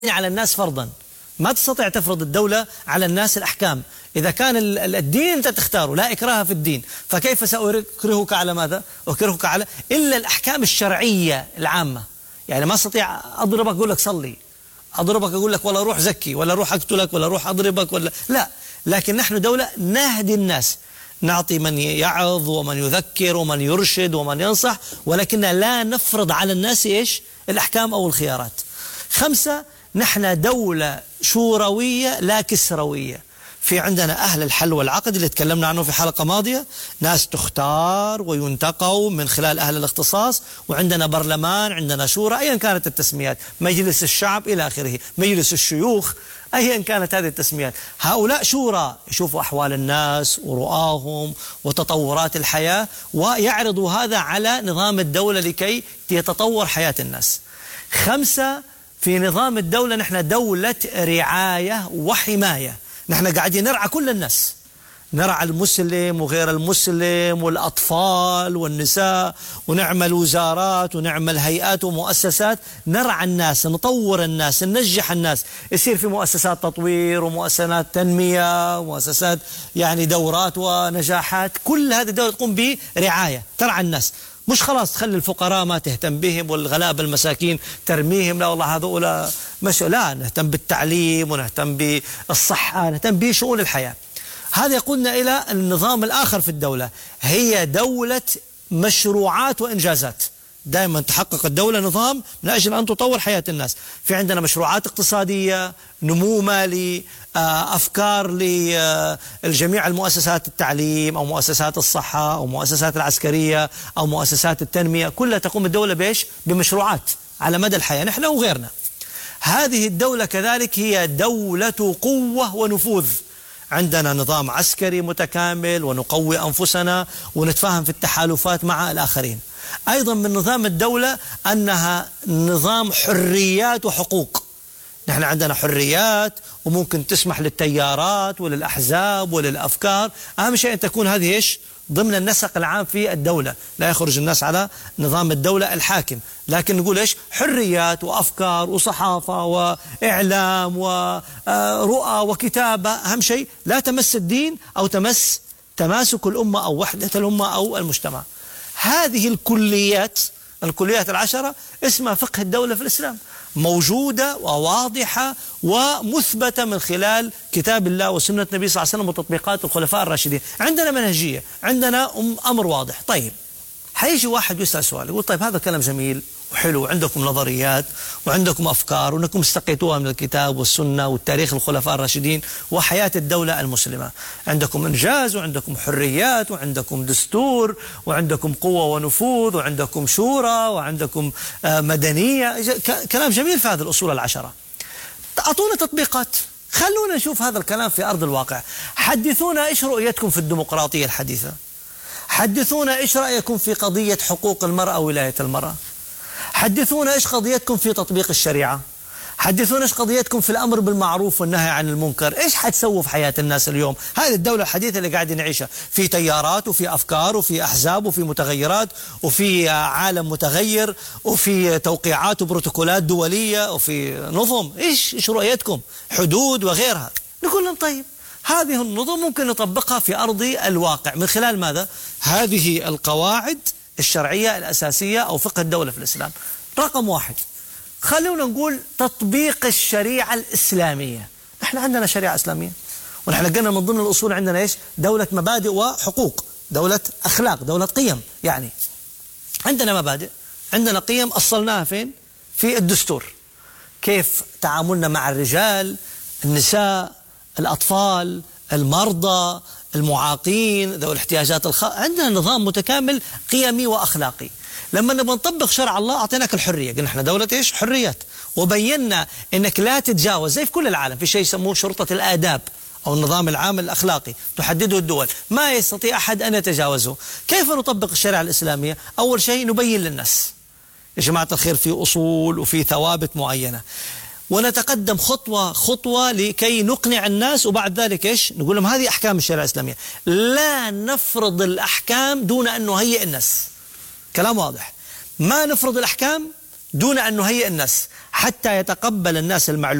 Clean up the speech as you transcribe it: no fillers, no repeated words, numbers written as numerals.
على الناس فرضا. ما تستطيع تفرض الدولة على الناس الأحكام. إذا كان الدين أنت تختاره، لا إكراه في الدين، فكيف سأكرهك على ماذا؟ أكرهك على إلا الأحكام الشرعية العامة. يعني ما استطيع أضربك أقول لك صلي، أضربك أقول لك ولا روح زكي، ولا روح أقتلك، ولا روح أضربك، ولا لا. لكن نحن دولة نهدي الناس، نعطي من يعظ ومن يذكر ومن يرشد ومن ينصح، ولكن لا نفرض على الناس إيش؟ الأحكام أو الخيارات. 5، نحن دولة شوروية لا كسروية. في عندنا أهل الحل والعقد اللي تكلمنا عنه في حلقة ماضية، ناس تختار وينتقوا من خلال أهل الاختصاص، وعندنا برلمان، عندنا شورى، أيا كانت التسميات، مجلس الشعب إلى آخره، مجلس الشيوخ، أيا كانت هذه التسميات. هؤلاء شورى يشوفوا أحوال الناس ورؤاهم وتطورات الحياة، ويعرضوا هذا على نظام الدولة لكي يتطور حياة الناس. 5، في نظام الدولة نحن دولة رعاية وحماية. نحن قاعدين نرعى كل الناس، نرعى المسلم وغير المسلم والأطفال والنساء، ونعمل وزارات ونعمل هيئات ومؤسسات، نرعى الناس، نطور الناس، ننجح الناس، يصير في مؤسسات تطوير ومؤسسات تنمية ومؤسسات يعني دورات ونجاحات. كل هذه الدولة تقوم برعاية، ترعى الناس، مش خلاص تخلي الفقراء ما تهتم بهم والغلابة المساكين ترميهم، لا والله هذول مش، لا، نهتم بالتعليم ونهتم بالصحة، نهتم بشؤون الحياة. هذا يقودنا إلى النظام الآخر في الدولة، هي دولة مشروعات وإنجازات. دائما تحقق الدولة نظام من أجل أن تطور حياة الناس. في عندنا مشروعات اقتصادية، نمو مالي، أفكار للجميع المؤسسات التعليم أو مؤسسات الصحة أو مؤسسات العسكرية أو مؤسسات التنمية، كلها تقوم الدولة بإيش؟ بمشروعات على مدى الحياة، نحن وغيرنا. هذه الدولة كذلك هي دولة قوة ونفوذ. عندنا نظام عسكري متكامل ونقوي أنفسنا ونتفاهم في التحالفات مع الآخرين. أيضا من نظام الدولة أنها نظام حريات وحقوق. نحن عندنا حريات وممكن تسمح للتيارات وللأحزاب وللأفكار، أهم شيء أن تكون هذه إيش؟ ضمن النسق العام في الدولة، لا يخرج الناس على نظام الدولة الحاكم، لكن نقول إيش؟ حريات وأفكار وصحافة وإعلام ورؤى وكتابة، أهم شيء لا تمس الدين أو تمس تماسك الأمة أو وحدة الأمة أو المجتمع. هذه الكليات 10 اسمها فقه الدولة في الإسلام، موجودة وواضحة ومثبتة من خلال كتاب الله وسنة النبي صلى الله عليه وسلم وتطبيقات الخلفاء الراشدين. عندنا منهجية، عندنا أمر واضح. طيب حيجي واحد يسأل سؤال، يقول طيب هذا كلام جميل وحلو، عندكم نظريات وعندكم أفكار وأنكم استقيتوها من الكتاب والسنة والتاريخ الخلفاء الراشدين وحياة الدولة المسلمة، عندكم إنجاز وعندكم حريات وعندكم دستور وعندكم قوة ونفوذ وعندكم شورى وعندكم مدنية، كلام جميل في هذه الأصول 10. أعطونا تطبيقات، خلونا نشوف هذا الكلام في أرض الواقع. حدثونا إيش رؤيتكم في الديمقراطية الحديثة، حدثونا إيش رأيكم في قضية حقوق المرأة وولاية المرأة، حدثونا إيش قضيتكم في تطبيق الشريعة، حدثونا إيش قضيتكم في الأمر بالمعروف والنهي عن المنكر، إيش حتسووا في حياة الناس اليوم. هذه الدولة الحديثة اللي قاعدين نعيشها، في تيارات وفي أفكار وفي أحزاب وفي متغيرات وفي عالم متغير وفي توقيعات وبروتوكولات دولية وفي نظم. إيش رؤيتكم؟ حدود وغيرها. نقول لهم طيب هذه النظم ممكن نطبقها في أرض الواقع من خلال ماذا؟ هذه القواعد الشرعية الأساسية أو فقه الدولة في الإسلام. رقم 1، خلونا نقول تطبيق الشريعة الإسلامية. نحن عندنا شريعة إسلامية، ونحن قلنا من ضمن الأصول عندنا إيش؟ دولة مبادئ وحقوق، دولة أخلاق، دولة قيم. يعني عندنا مبادئ، عندنا قيم أصلناها فين؟ في الدستور. كيف تعاملنا مع الرجال، النساء، الأطفال، المرضى، المعاقين، ذوي الاحتياجات الخاصة. عندنا نظام متكامل قيمي وأخلاقي. لما نبغى نطبق شرع الله أعطيناك الحرية، قلنا احنا دولة إيش؟ حريات، وبينا إنك لا تتجاوز، زي في كل العالم في شيء يسموه شرطة الآداب أو النظام العام الأخلاقي تحدده الدول، ما يستطيع أحد أن يتجاوزه. كيف نطبق الشريعة الإسلامية؟ أول شيء نبين للناس يا جماعة الخير في أصول وفي ثوابت معينة، ونتقدم خطوة خطوة لكي نقنع الناس، وبعد ذلك إيش؟ نقول لهم هذه أحكام الشريعة الإسلامية، لا نفرض الأحكام دون أن نهيئ الناس. كلام واضح، ما نفرض الأحكام دون أن نهيئ الناس حتى يتقبل الناس المعلومات